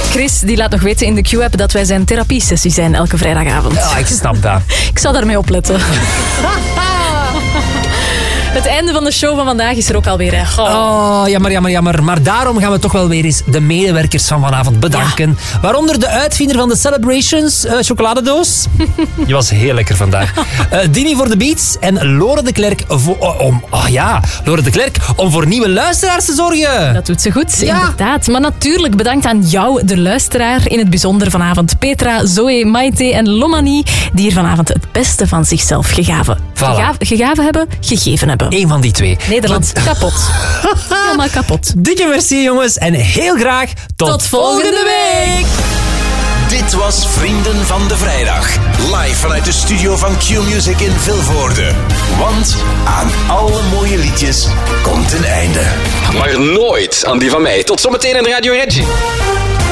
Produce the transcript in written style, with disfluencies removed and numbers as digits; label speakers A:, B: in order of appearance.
A: Chris die laat nog weten in de Q-app dat wij zijn therapiesessie zijn elke vrijdagavond.
B: Ja, ik snap dat.
A: Ik zal daarmee opletten. Het einde van de show van vandaag is er ook alweer. Hè.
B: Oh, jammer. Maar daarom gaan we toch wel weer eens de medewerkers van vanavond bedanken. Ja. Waaronder de uitvinder van de Celebrations chocoladedoos. Die was heel lekker vandaag. Dini voor de beats en Lore de Klerk om voor nieuwe luisteraars te zorgen.
A: Dat doet ze goed, inderdaad. Maar natuurlijk bedankt aan jou, de luisteraar. In het bijzonder vanavond Petra, Zoe, Maite en Lomani, die hier vanavond het beste van zichzelf gegeven hebben.
B: Eén van die twee.
A: Nederland kapot. Helemaal kapot.
B: Dikke merci jongens en heel graag tot volgende week.
C: Dit was Vrienden van de Vrijdag. Live vanuit de studio van Q-Music in Vilvoorde. Want aan alle mooie liedjes komt een einde.
D: Maar nooit aan die van mij. Tot zometeen in Radio Reggie.